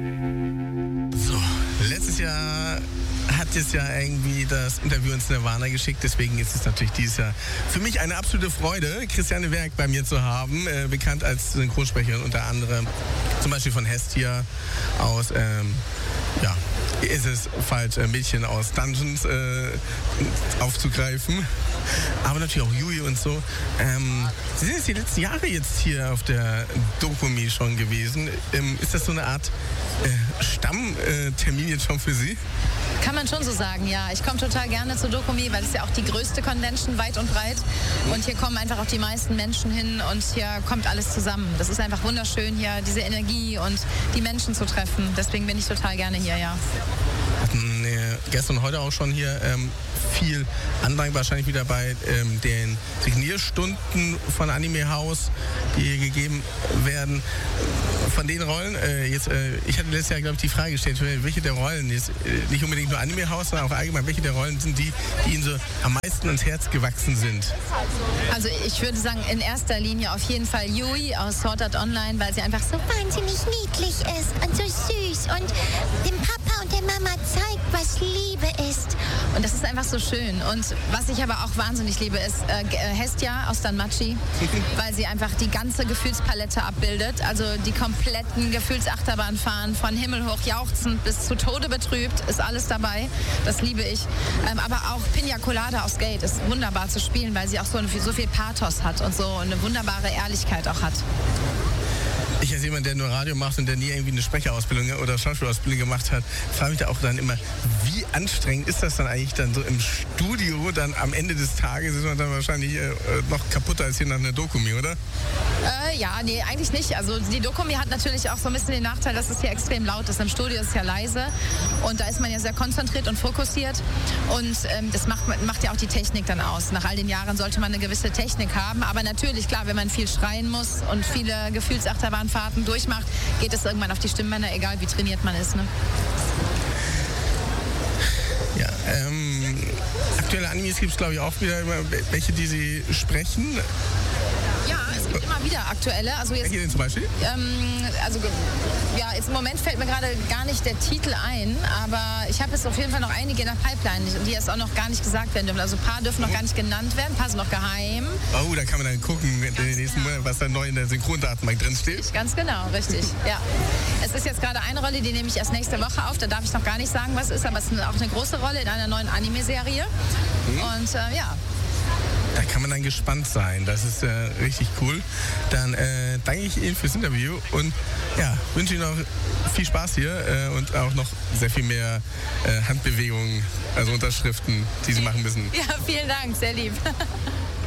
So, letztes Jahr hat es ja irgendwie das Interview ins Nirvana geschickt, deswegen ist es natürlich dieses Jahr für mich eine absolute Freude, Christiane Werk bei mir zu haben, bekannt als Synchronsprecherin unter anderem, zum Beispiel von Hestia aus, ist es falsch, Mädchen aus Dungeons aufzugreifen, aber natürlich auch Yui und so. Sie sind jetzt die letzten Jahre hier auf der Dokumi schon gewesen. Ist das so eine Art Stammtermin jetzt schon für Sie? Kann man schon so sagen, ja. Ich komme total gerne zur Dokumi, weil es ja auch die größte Convention weit und breit. Und hier kommen einfach auch die meisten Menschen hin und hier kommt alles zusammen. Das ist einfach wunderschön, hier diese Energie und die Menschen zu treffen. Deswegen bin ich total gerne hier, ja. Hatten gestern und heute auch schon hier viel Andrang, wahrscheinlich wieder bei den Signierstunden von Anime House, die hier gegeben werden. Von den Rollen, ich hatte letztes Jahr, glaube ich, die Frage gestellt, welche der Rollen, jetzt, nicht unbedingt nur Anime House, sondern auch allgemein, welche der Rollen sind die Ihnen so am meisten ans Herz gewachsen sind? Also ich würde sagen, in erster Linie auf jeden Fall Yui aus Sword Art Online, weil sie einfach so wahnsinnig niedlich ist und so süß und dem Papa und der Mama zeigt, was Liebe ist. Und das ist einfach so schön. Und was ich aber auch wahnsinnig liebe, ist Hestia aus Danmachi, weil sie einfach die ganze Gefühlspalette abbildet. Also die kompletten Gefühlsachterbahnfahren von himmelhoch jauchzend bis zu Tode betrübt, ist alles dabei. Das liebe ich. Aber auch Pina Colada aus Gate ist wunderbar zu spielen, weil sie auch so viel Pathos hat und so eine wunderbare Ehrlichkeit auch hat. Ich als jemand, der nur Radio macht und der nie irgendwie eine Sprecherausbildung oder Schauspielausbildung gemacht hat, frage mich da auch dann immer, wie anstrengend ist das dann eigentlich dann so im Studio, dann am Ende des Tages ist man dann wahrscheinlich noch kaputter als hier nach einer Dokumi, oder? Nee, eigentlich nicht. Also die Dokumi hat natürlich auch so ein bisschen den Nachteil, dass es hier extrem laut ist. Im Studio ist es ja leise und da ist man ja sehr konzentriert und fokussiert und das macht ja auch die Technik dann aus. Nach all den Jahren sollte man eine gewisse Technik haben, aber natürlich, klar, wenn man viel schreien muss und viele Gefühlsachterbahnfahrten durchmacht, geht es irgendwann auf die Stimmbänder, egal wie trainiert man ist. Ne? Ja, aktuelle Animes gibt es, glaube ich, auch wieder welche, die Sie sprechen. Ja, es gibt immer wieder aktuelle. Also jetzt, welche denn zum Beispiel? Jetzt im Moment fällt mir gerade gar nicht der Titel ein, aber ich habe jetzt auf jeden Fall noch einige in der Pipeline, die jetzt auch noch gar nicht gesagt werden dürfen. Also ein paar dürfen noch gar nicht genannt werden, ein paar sind noch geheim. Oh, da kann man dann gucken, in den nächsten Monaten, was da neu in der Synchrondatenbank drin steht. Ganz genau, richtig. Ja. Es ist jetzt gerade eine Rolle, die nehme ich erst nächste Woche auf. Da darf ich noch gar nicht sagen, was es ist, aber es ist auch eine große Rolle in einer neuen Anime-Serie. Und da kann man dann gespannt sein. Das ist richtig cool. Dann danke ich Ihnen fürs Interview und wünsche Ihnen noch viel Spaß hier und auch noch sehr viel mehr Handbewegungen, also Unterschriften, die Sie machen müssen. Ja, vielen Dank, sehr lieb.